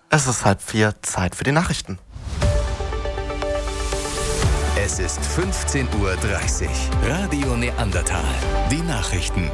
Es ist 3:30, Zeit für die Nachrichten. Es ist 15:30 Uhr. Radio Neandertal. Die Nachrichten.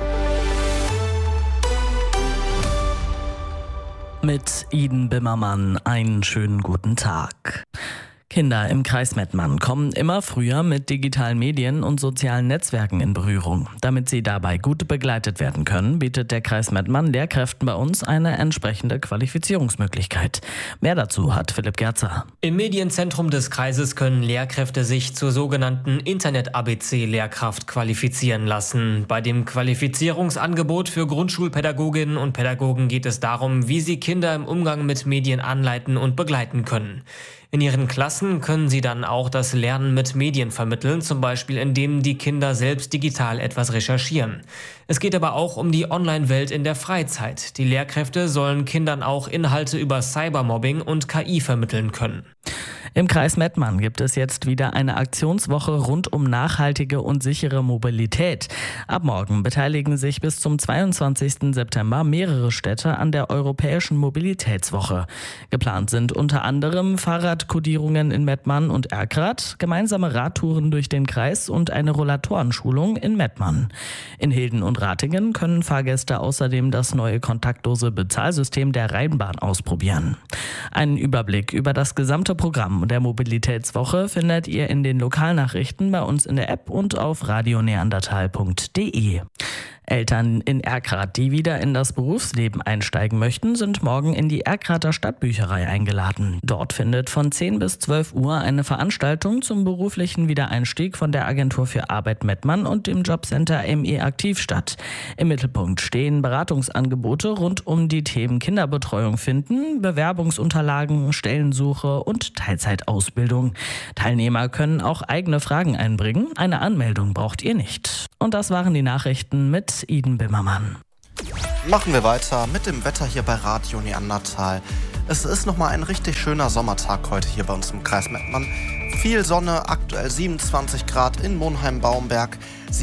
Mit Iden Bimmermann einen schönen guten Tag. Kinder im Kreis Mettmann kommen immer früher mit digitalen Medien und sozialen Netzwerken in Berührung. Damit sie dabei gut begleitet werden können, bietet der Kreis Mettmann Lehrkräften bei uns eine entsprechende Qualifizierungsmöglichkeit. Mehr dazu hat Philipp Gerzer. Im Medienzentrum des Kreises können Lehrkräfte sich zur sogenannten Internet-ABC-Lehrkraft qualifizieren lassen. Bei dem Qualifizierungsangebot für Grundschulpädagoginnen und Pädagogen geht es darum, wie sie Kinder im Umgang mit Medien anleiten und begleiten können. In ihren Klassen können sie dann auch das Lernen mit Medien vermitteln, zum Beispiel indem die Kinder selbst digital etwas recherchieren. Es geht aber auch um die Online-Welt in der Freizeit. Die Lehrkräfte sollen Kindern auch Inhalte über Cybermobbing und KI vermitteln können. Im Kreis Mettmann gibt es jetzt wieder eine Aktionswoche rund um nachhaltige und sichere Mobilität. Ab morgen beteiligen sich bis zum 22. September mehrere Städte an der Europäischen Mobilitätswoche. Geplant sind unter anderem Fahrradkodierungen in Mettmann und Erkrath, gemeinsame Radtouren durch den Kreis und eine Rollatorenschulung in Mettmann. In Hilden und Ratingen können Fahrgäste außerdem das neue kontaktlose Bezahlsystem der Rheinbahn ausprobieren. Einen Überblick über das gesamte Programm der Mobilitätswoche findet ihr in den Lokalnachrichten bei uns in der App und auf radioneandertal.de. Eltern in Erkrath, die wieder in das Berufsleben einsteigen möchten, sind morgen in die Erkrather Stadtbücherei eingeladen. Dort findet von 10 bis 12 Uhr eine Veranstaltung zum beruflichen Wiedereinstieg von der Agentur für Arbeit Mettmann und dem Jobcenter ME Aktiv statt. Im Mittelpunkt stehen Beratungsangebote rund um die Themen Kinderbetreuung finden, Bewerbungsunterlagen, Stellensuche und Teilzeitausbildung. Teilnehmer können auch eigene Fragen einbringen. Eine Anmeldung braucht ihr nicht. Und das waren die Nachrichten mit Iden Bimmermann. Machen wir weiter mit dem Wetter hier bei Radio Neandertal. Es ist nochmal ein richtig schöner Sommertag heute hier bei uns im Kreis Mettmann. Viel Sonne, aktuell 27 Grad in Monheim-Baumberg,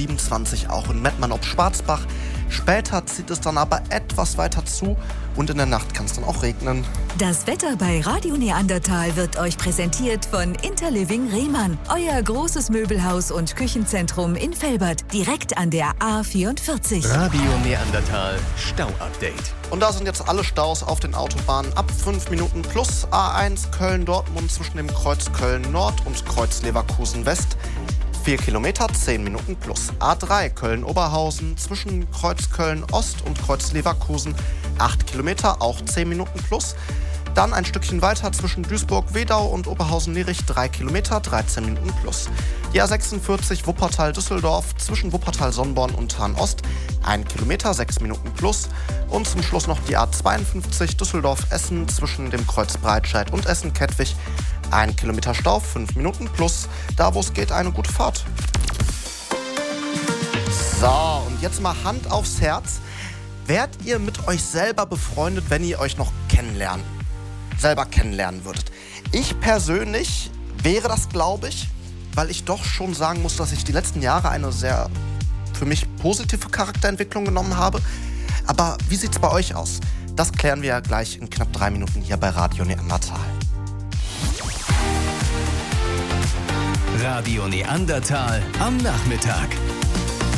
27 auch in Mettmann ob Schwarzbach. Später zieht es dann aber etwas weiter zu und in der Nacht kann es dann auch regnen. Das Wetter bei Radio Neandertal wird euch präsentiert von Interliving Rehmann, euer großes Möbelhaus und Küchenzentrum in Velbert, direkt an der A44. Radio Neandertal Stau-Update. Und da sind jetzt alle Staus auf den Autobahnen ab 5 Minuten plus A1 Köln-Dortmund zwischen dem Kreuz Köln-Nord und Kreuz Leverkusen-West. 4 Kilometer, 10 Minuten plus. A3 Köln-Oberhausen zwischen Kreuz Köln-Ost und Kreuz Leverkusen. 8 Kilometer, auch 10 Minuten plus. Dann ein Stückchen weiter zwischen Duisburg-Wedau und Oberhausen-Lierich. 3 Kilometer, 13 Minuten plus. Die A46 Wuppertal-Düsseldorf zwischen Wuppertal-Sonnborn und Hahn-Ost. 1 Kilometer, 6 Minuten plus. Und zum Schluss noch die A52 Düsseldorf-Essen zwischen dem Kreuz Breitscheid und Essen-Kettwig. 1 Kilometer Stau, 5 Minuten plus. Da, wo es geht, eine gute Fahrt. So, und jetzt mal Hand aufs Herz. Wärt ihr mit euch selber befreundet, wenn ihr euch noch selber kennenlernen würdet? Ich persönlich wäre das, glaube ich, weil ich doch schon sagen muss, dass ich die letzten Jahre eine sehr für mich positive Charakterentwicklung genommen habe. Aber wie sieht's bei euch aus? Das klären wir ja gleich in knapp 3 Minuten hier bei Radio Neandertal. Radio Neandertal am Nachmittag.